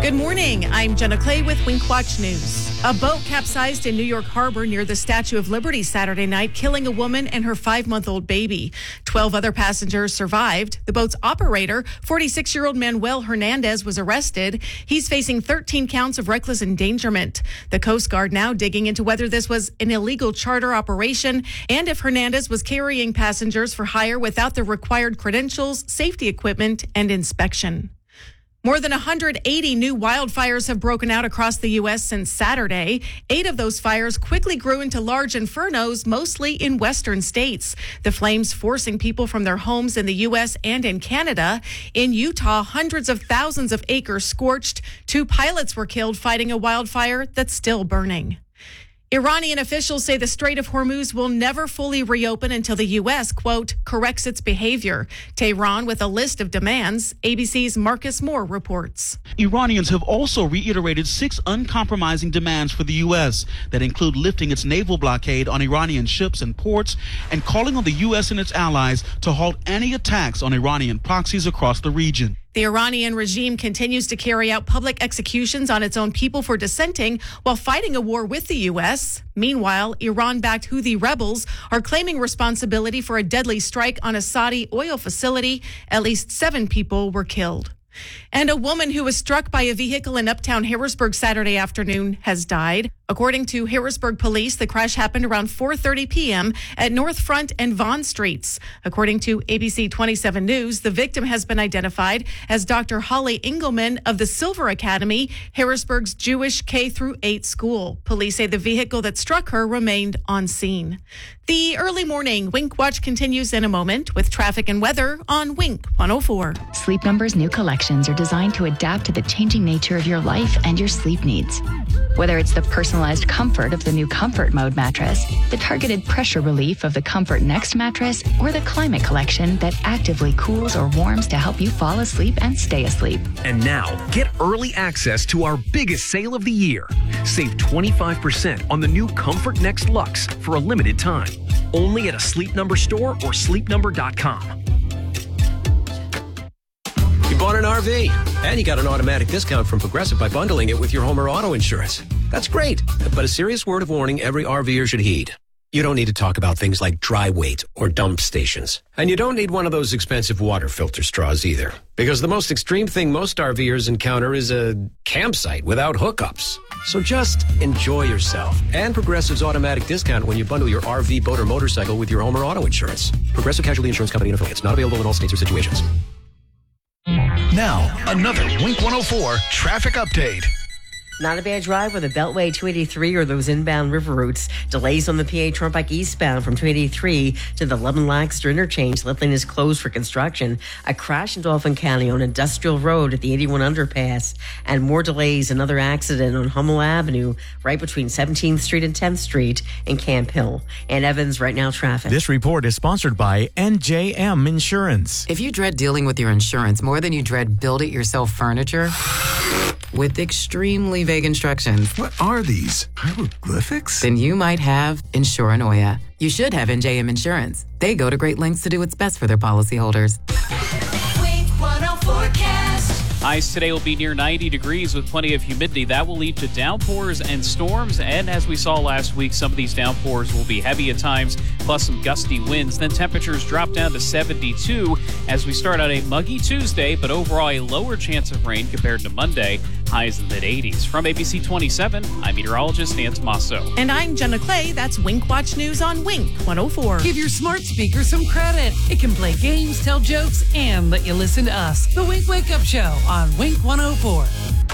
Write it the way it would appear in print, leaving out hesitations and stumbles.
Good morning. I'm Jenna Clay with Wink Watch News. A boat capsized in New York Harbor near the Statue of Liberty Saturday night, killing a woman and her 5-month-old baby. 12 other passengers survived. The boat's operator, 46-year-old Manuel Hernandez, was arrested. He's facing 13 counts of reckless endangerment. The Coast Guard now digging into whether this was an illegal charter operation and if Hernandez was carrying passengers for hire without the required credentials, safety equipment, and inspection. More than 180 new wildfires have broken out across the U.S. since Saturday. 8 of those fires quickly grew into large infernos, mostly in western states. The flames forcing people from their homes in the U.S. and in Canada. In Utah, hundreds of thousands of acres scorched. 2 pilots were killed fighting a wildfire that's still burning. Iranian officials say the Strait of Hormuz will never fully reopen until the U.S., quote, corrects its behavior. Tehran with a list of demands. ABC's Marcus Moore reports. Iranians have also reiterated 6 uncompromising demands for the U.S. that include lifting its naval blockade on Iranian ships and ports and calling on the U.S. and its allies to halt any attacks on Iranian proxies across the region. The Iranian regime continues to carry out public executions on its own people for dissenting while fighting a war with the U.S. Meanwhile, Iran-backed Houthi rebels are claiming responsibility for a deadly strike on a Saudi oil facility. At least 7 people were killed. And a woman who was struck by a vehicle in uptown Harrisburg Saturday afternoon has died. According to Harrisburg police, the crash happened around 4:30 p.m. at North Front and Vaughn Streets. According to ABC 27 News, the victim has been identified as Dr. Holly Engelman of the Silver Academy, Harrisburg's Jewish K-8 school. Police say the vehicle that struck her remained on scene. The early morning Wink Watch continues in a moment with traffic and weather on Wink 104. Sleep Number's new collections are designed to adapt to the changing nature of your life and your sleep needs. Whether it's the personalized comfort of the new Comfort Mode mattress, the targeted pressure relief of the Comfort Next mattress, or the Climate Collection that actively cools or warms to help you fall asleep and stay asleep. And now, get early access to our biggest sale of the year. Save 25% on the new Comfort Next Luxe for a limited time. Only at a Sleep Number store or sleepnumber.com. You bought an RV, and you got an automatic discount from Progressive by bundling it with your home or auto insurance. That's great, but a serious word of warning every RVer should heed. You don't need to talk about things like dry weight or dump stations. And you don't need one of those expensive water filter straws either. Because the most extreme thing most RVers encounter is a campsite without hookups. So just enjoy yourself. And Progressive's automatic discount when you bundle your RV, boat, or motorcycle with your home or auto insurance. Progressive Casualty Insurance Company and affiliates. Not available in all states or situations. Now, another Wink 104 traffic update. Not a bad drive with the Beltway 283 or those inbound river routes. Delays on the PA Turnpike eastbound from 283 to the Lubbock-Lancaster interchange. Left lane is closed for construction. A crash in Dauphin County on Industrial Road at the 81 underpass. And more delays. Another accident on Hummel Avenue right between 17th Street and 10th Street in Camp Hill. And Evans, right now traffic. This report is sponsored by NJM Insurance. If you dread dealing with your insurance more than you dread build-it-yourself furniture, with extremely vague instructions. What are these? Hieroglyphics? Then you might have Insuranoia. You should have NJM Insurance. They go to great lengths to do what's best for their policyholders. Wink 104 cast. Highs today will be near 90 degrees with plenty of humidity. That will lead to downpours and storms. And as we saw last week, some of these downpours will be heavy at times, plus some gusty winds. Then temperatures drop down to 72 as we start out a muggy Tuesday, but overall a lower chance of rain compared to Monday. Highs in the mid-80s. From ABC 27, I'm meteorologist Nan Tomaso. And I'm Jenna Clay. That's Wink Watch News on Wink 104. Give your smart speaker some credit. It can play games, tell jokes, and let you listen to us. The Wink Wake Up Show on Wink 104.